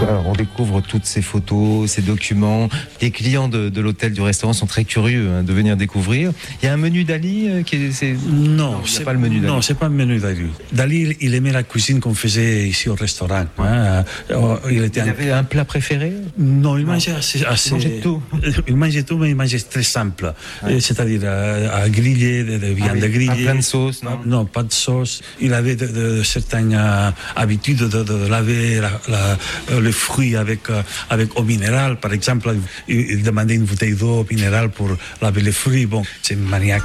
Alors, on découvre toutes ces photos, ces documents. Les clients de l'hôtel, du restaurant sont très curieux de venir découvrir. Il y a un menu Dali Non, c'est pas le menu Dali. Non, c'est pas le menu Dali. Dali, il aimait la cuisine qu'on faisait ici au restaurant. Il avait un plat préféré? Non, il mangeait assez. Il mangeait tout. Il mangeait tout, mais il mangeait très simple. C'est-à-dire à griller, de viande grillée. Pas plein de sauce, non? Non, pas de sauce. Il avait de certaines habitudes de laver le fruit avec eau minérale. Par exemple, il demandait une bouteille d'eau minérale pour laver les fruits. Bon, c'est maniaque.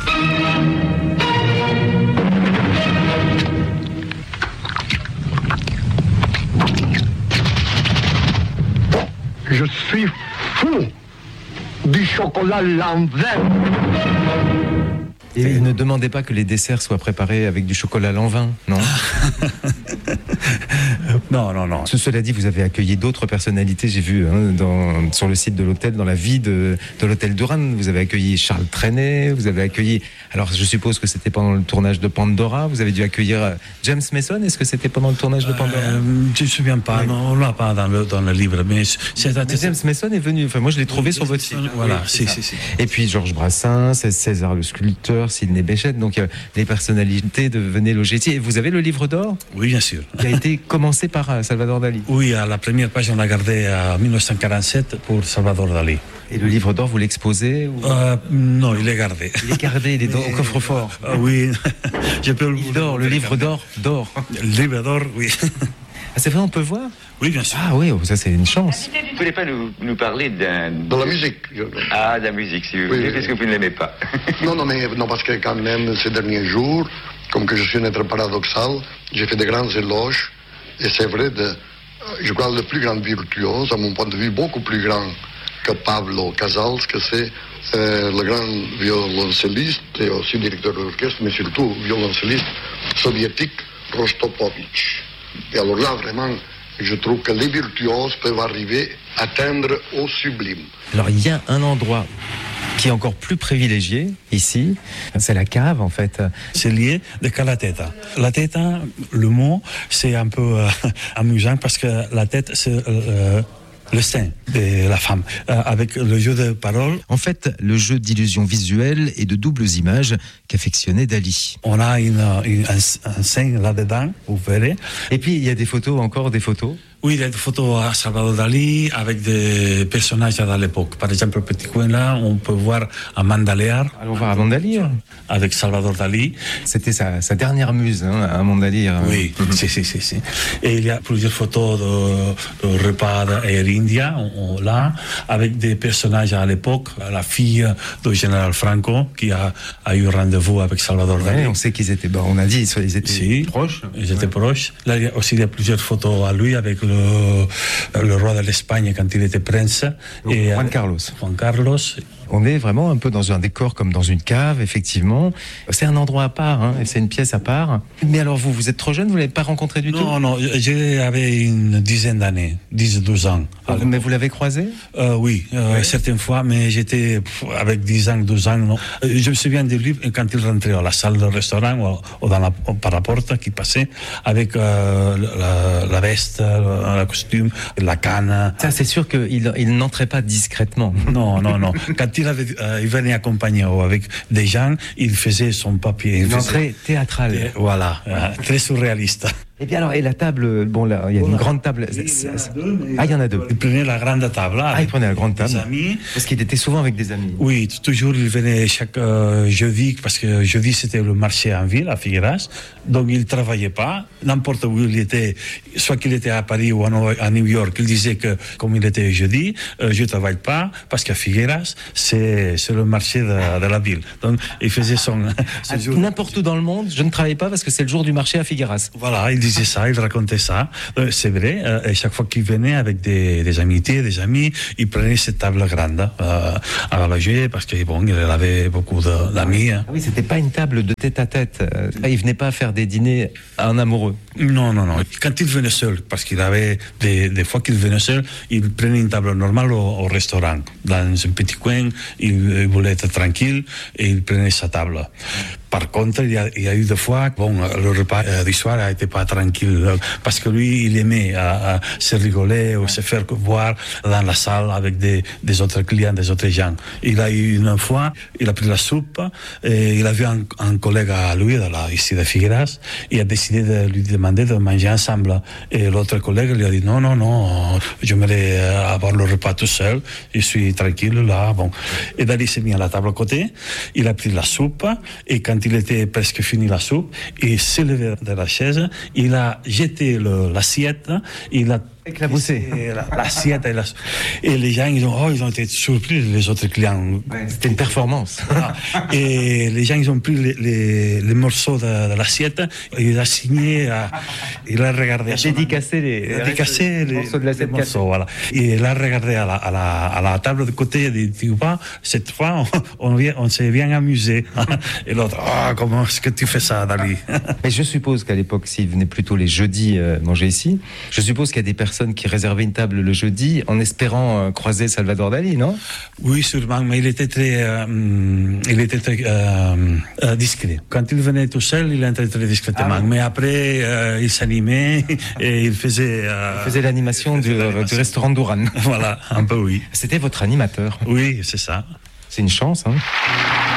Je suis fou du chocolat Lanvin. Et ne demandez pas que les desserts soient préparés avec du chocolat Lanvin, non? Non. Cela dit, vous avez accueilli d'autres personnalités, j'ai vu sur le site de l'hôtel, dans la vie de l'hôtel Duran. Vous avez accueilli Charles Trenet, vous avez accueilli... Alors, je suppose que c'était pendant le tournage de Pandora. Vous avez dû accueillir James Mason. Est-ce que c'était pendant le tournage de Pandora? Je ne me souviens pas, non, on ne l'a pas dans le livre. Mais James Mason est venu, enfin moi je l'ai trouvé sur votre site. Voilà, si. Et puis Georges Brassens, César le sculpteur, Sidney Bechet, donc les personnalités venaient loger ici. Et vous avez le livre d'or? Oui, bien sûr. Qui a été commencé par Salvador Dali. Oui, à la première page, on l'a gardé en 1947 pour Salvador Dali. Et le livre d'or, vous l'exposez ou... Non, il est gardé. Il est gardé, il est au coffre-fort. Oui, je peux le livre d'or. Le livre d'or, oui. C'est vrai, on peut voir? Oui, bien sûr. Ah oui, ça c'est une chance. Vous ne voulez pas nous parler de la musique. Ah, de la musique, si vous voulez, parce que vous ne l'aimez pas. Non, parce que quand même, ces derniers jours, comme que je suis un être paradoxal, j'ai fait de grands éloges, et c'est vrai, je crois, le plus grand virtuose, à mon point de vue, beaucoup plus grand que Pablo Casals, que c'est le grand violoncelliste et aussi directeur de l'orchestre, mais surtout violoncelliste soviétique Rostropovitch. Et alors là, vraiment, je trouve que les virtuoses peuvent arriver à atteindre au sublime. Alors, il y a un endroit qui est encore plus privilégié ici, c'est la cave en fait. C'est lié de la tête. La tête, le mot, c'est un peu amusant parce que la tête, c'est... le sein de la femme, avec le jeu de paroles. En fait, le jeu d'illusions visuelles et de doubles images qu'affectionnait Dali. On a un sein là-dedans, vous verrez. Et puis, il y a encore des photos. Oui, il y a des photos à Salvador Dali avec des personnages de l'époque. Par exemple, petit coin là, on peut voir Amanda Lear. Allons voir Amanda Lear. Avec Salvador Dali. C'était sa dernière muse, Amanda Lear. Oui, si. Et il y a plusieurs photos de repas d'Air India, là, avec des personnages à l'époque. La fille du général Franco, qui a eu rendez-vous avec Salvador Dali. On sait qu'ils étaient, on a dit, ils étaient proches. Ils étaient proches. Là, il y a plusieurs photos à lui avec le roi de l'Espagne quand il était prince. Et Juan Carlos. On est vraiment un peu dans un décor comme dans une cave, effectivement. C'est un endroit à part, c'est une pièce à part. Mais alors vous êtes trop jeune, vous ne l'avez pas rencontré du tout? Non, j'avais une dizaine d'années, 10-12 ans. Mais vous l'avez croisé? Oui, certaines fois, mais j'étais avec 10 ans, 12 ans. Non. Je me souviens de lui quand il rentrait à la salle de restaurant ou par la porte qui passait avec la veste, le costume, la canne. Ça, c'est sûr qu'il n'entrait pas discrètement. Non. Quand il venait accompagné avec des gens, il faisait son papier. Une entrée théâtrale. Voilà, très surréaliste. Et bien alors, et la table, bon là, il y a une grande table. Il y en a deux. Il prenait la grande table. Il prenait la grande table. Des amis. Parce qu'il était souvent avec des amis. Oui, toujours il venait chaque jeudi, parce que jeudi c'était le marché en ville, à Figueras. Donc il ne travaillait pas. N'importe où il était, soit qu'il était à Paris ou à New York, il disait que comme il était jeudi, je ne travaille pas, parce qu'à Figueras, c'est le marché de la ville. Donc il faisait son jour. N'importe où dans le monde, je ne travaille pas parce que c'est le jour du marché à Figueras. Voilà, il disait ça, il racontait ça. C'est vrai, et chaque fois qu'il venait avec des amitiés, des amis, il prenait cette table grande à loger parce qu'il avait beaucoup d'amis. Oui, c'était pas une table de tête à tête. Il venait pas faire des dîners en amoureux. Non. Quand il venait seul, parce qu'il avait des fois qu'il venait seul, il prenait une table normale au restaurant. Dans un petit coin, il voulait être tranquille et il prenait sa table. Par contre, il y a eu des fois, le repas du soir n'était pas tranquille, parce que lui, il aimait se rigoler ou se faire voir dans la salle avec des autres clients, des autres gens. Il a eu une fois, il a pris la soupe, et il a vu un collègue à lui, ici de Figueras, il a décidé de lui demander de manger ensemble. Et l'autre collègue lui a dit non, j'aimerais avoir le repas tout seul, je suis tranquille là. Bon. Et là, il s'est mis à la table à côté, il a pris la soupe, et quand il était presque fini la soupe, il s'est levé de la chaise, il a jeté l'assiette, il a éclaboussé l'assiette et les gens ils ont été surpris, les autres clients. C'était une performance. Et les gens ils ont pris les morceaux de l'assiette, il a signé, il a regardé, il a dédicacé les morceaux de l'assiette. Voilà. Et il a regardé à la table de côté, il a dit tu vois, cette fois on s'est bien amusé. Et l'autre, comment est-ce que tu fais ça, Dali? Mais je suppose qu'à l'époque, s'il venait plutôt les jeudis manger ici, je suppose qu'il y a des personnes qui réservaient une table le jeudi en espérant croiser Salvador Dali, non? Oui, sûrement, mais il était très discret. Quand il venait tout seul, il entrait très discrètement. Mais après, il s'animait et il faisait l'animation du restaurant Duran. Voilà, un peu oui. C'était votre animateur. Oui, c'est ça. C'est une chance, hein.